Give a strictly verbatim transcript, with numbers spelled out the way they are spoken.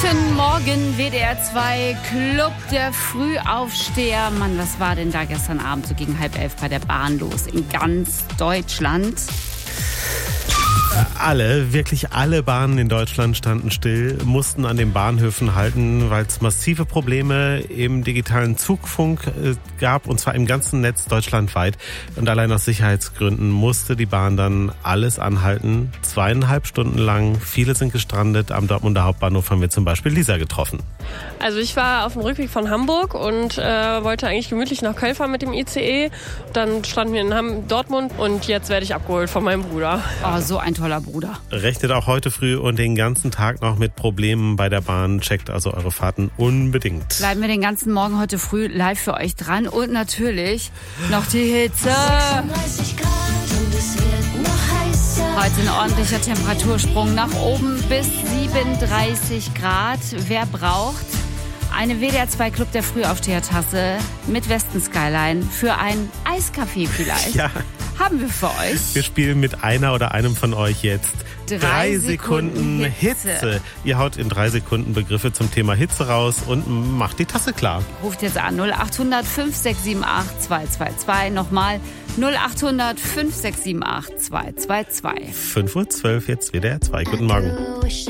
Guten Morgen, W D R zwei, Club der Frühaufsteher. Mann, was war denn da gestern Abend so gegen halb elf bei der Bahn los in ganz Deutschland? Alle, wirklich alle Bahnen in Deutschland standen still, mussten an den Bahnhöfen halten, weil es massive Probleme im digitalen Zugfunk gab, und zwar im ganzen Netz deutschlandweit. Und allein aus Sicherheitsgründen musste die Bahn dann alles anhalten, zweieinhalb Stunden lang. Viele sind gestrandet. Am Dortmunder Hauptbahnhof haben wir zum Beispiel Lisa getroffen. Also ich war auf dem Rückweg von Hamburg und äh, wollte eigentlich gemütlich nach Köln fahren mit dem I C E. Dann standen wir in Ham- Dortmund und jetzt werde ich abgeholt von meinem Bruder. Oh, so ein toller Bruder. Rechnet auch heute früh und den ganzen Tag noch mit Problemen bei der Bahn. Checkt also eure Fahrten unbedingt. Bleiben wir den ganzen Morgen heute früh live für euch dran und natürlich noch die Hitze. Heute ein ordentlicher Temperatursprung nach oben bis siebenunddreißig Grad. Wer braucht eine W D R zwei Club der Frühaufsteher-Tasse mit Westen Skyline für ein Eiskaffee vielleicht? Ja. Haben wir für euch. Wir spielen mit einer oder einem von euch jetzt Drei drei Sekunden, Sekunden Hitze. Hitze. Ihr haut in drei Sekunden Begriffe zum Thema Hitze raus und macht die Tasse klar. Ruft jetzt an null acht hundert fünf sechs sieben acht zwei zwei zwei. Nochmal null acht hundert fünf sechs sieben acht zwei zwei zwei. fünf Uhr zwölf, jetzt W D R zwei. Guten Morgen.